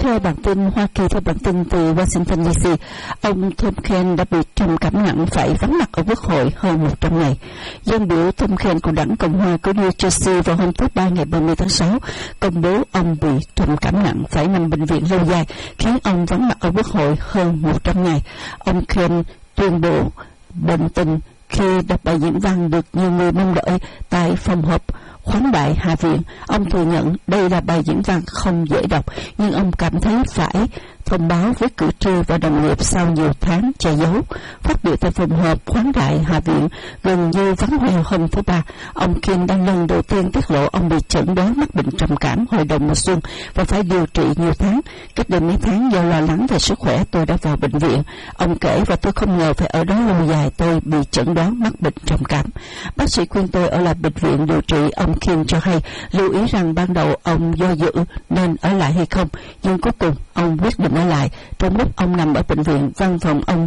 theo bản tin Hoa Kỳ, theo bản tin từ Washington DC, ông Tom Kean đã bị trầm cảm nặng phải vắng mặt ở Quốc hội hơn 100 ngày. Dân biểu Tom Kean của đảng Cộng hòa của New Jersey vào hôm thứ Ba ngày 30 tháng 6 công bố ông bị trầm cảm nặng phải nằm bệnh viện lâu dài, khiến ông vắng mặt ở Quốc hội hơn 100 ngày. Ông Kean tuyên bố bệnh tình khi đọc bài diễn văn được nhiều người mong đợi tại phòng họp khoáng đại Hạ viện. Ông thừa nhận đây là bài diễn văn không dễ đọc, nhưng ông cảm thấy phải thông báo với cử tri và đồng nghiệp sau nhiều tháng che giấu. Phát biểu tại phòng họp khoáng đại Hạ viện gần như vắng hoe hôm thứ Ba, ông Kean đã lần đầu tiên tiết lộ ông bị chẩn đoán mắc bệnh trầm cảm hồi đầu mùa xuân và phải điều trị nhiều tháng. Cách đây mấy tháng do lo lắng về sức khỏe, tôi đã vào bệnh viện. Ông kể, và tôi không ngờ phải ở đó lâu dài. Tôi bị chẩn đoán mắc bệnh trầm cảm. Bác sĩ khuyên tôi ở lại bệnh viện điều trị. Ông Kean cho hay, lưu ý rằng ban đầu ông do dự nên ở lại hay không, nhưng cuối cùng ông quyết định ở lại. Trong lúc ông nằm ở bệnh viện, văn phòng ông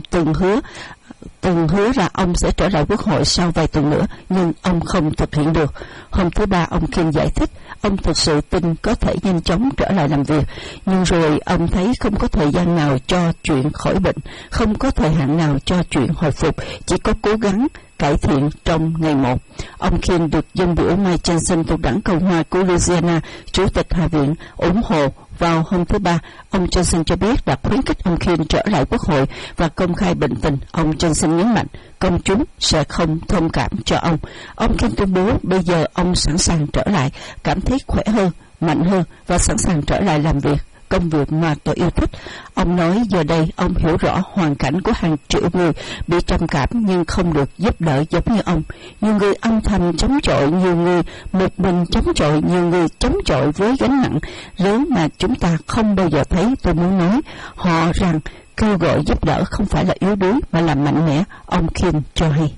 từng hứa là ông sẽ trở lại Quốc hội sau vài tuần nữa, nhưng ông không thực hiện được. Hôm thứ Ba, ông Kean giải thích ông thực sự tin có thể nhanh chóng trở lại làm việc, nhưng rồi ông thấy không có thời gian nào cho chuyện khỏi bệnh, không có thời hạn nào cho chuyện hồi phục, chỉ có cố gắng cải thiện trong ngày một. Ông Kean được dân biểu Mike Johnson thuộc đảng Cộng hòa của Louisiana, Chủ tịch Hạ viện, ủng hộ. Vào hôm thứ Ba, ông Johnson cho biết đã khuyến khích ông Kean trở lại Quốc hội và công khai bệnh tình. Ông Johnson nhấn mạnh công chúng sẽ không thông cảm cho ông. Ông Kean tuyên bố bây giờ ông sẵn sàng trở lại, cảm thấy khỏe hơn, mạnh hơn và sẵn sàng trở lại làm việc, công việc mà tôi yêu thích. Ông nói giờ đây ông hiểu rõ hoàn cảnh của hàng triệu người bị trầm cảm nhưng không được giúp đỡ giống như ông. Nhiều người âm thầm chống chọi, nhiều người một mình chống chọi, nhiều người chống chọi với gánh nặng lớn mà chúng ta không bao giờ thấy. Tôi muốn nói họ rằng kêu gọi giúp đỡ không phải là yếu đuối mà là mạnh mẽ, ông Kean cho hay.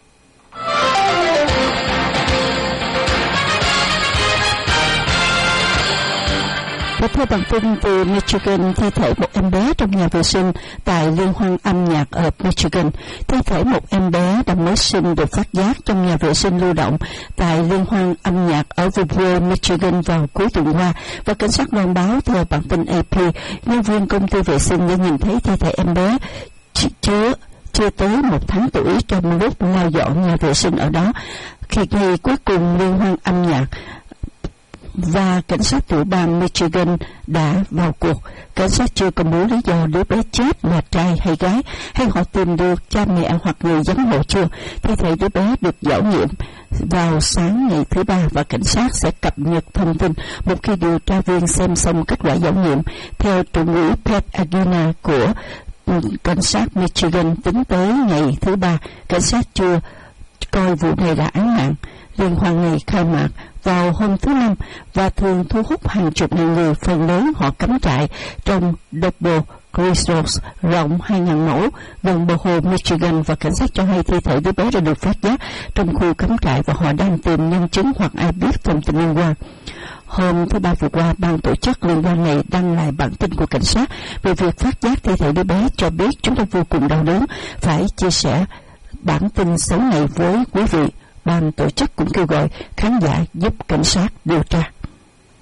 Và theo bản tin từ Michigan, thi thể một em bé trong nhà vệ sinh tại liên hoan âm nhạc ở Michigan. Thi thể một em bé đang mới sinh được phát giác trong nhà vệ sinh lưu động tại liên hoan âm nhạc ở vùng quê Michigan vào cuối tuần qua, và cảnh sát loan báo theo bản tin AP, nhân viên công ty vệ sinh đã nhìn thấy thi thể em bé chưa tới 1 tháng tuổi trong lúc lau dọn nhà vệ sinh ở đó. Khi ngày cuối cùng liên hoan âm nhạc và cảnh sát tiểu bang Michigan đã vào cuộc. Cảnh sát chưa công bố lý do đứa bé chết là trai hay gái, hay họ tìm được cha mẹ hoặc người giám hộ chưa. Thi thể đứa bé được giảo nghiệm vào sáng ngày thứ Ba và cảnh sát sẽ cập nhật thông tin một khi điều tra viên xem xong kết quả giảo nghiệm. Theo trưởng ủy Pat Agina của cảnh sát Michigan, tính tới ngày thứ Ba, cảnh sát chưa coi vụ này là án mạng. Liên hoan này khai mạc vào hôm thứ Năm và thường thu hút hàng chục ngàn người, phần lớn họ cắm trại trong Double Creek rộng 2.000 mẫu gần bờ hồ Michigan, và cảnh sát cho hay thi thể đứa bé đã được phát giác trong khu cắm trại và họ đang tìm nhân chứng hoặc ai biết thông tin liên quan. Hôm thứ Ba vừa qua, ban tổ chức liên quan này đăng lại bản tin của cảnh sát về việc phát giác thi thể đứa bé, cho biết chúng tôi vô cùng đau đớn phải chia sẻ bản tin xấu này với quý vị. Ban tổ chức cũng kêu gọi khán giả giúp cảnh sát điều tra.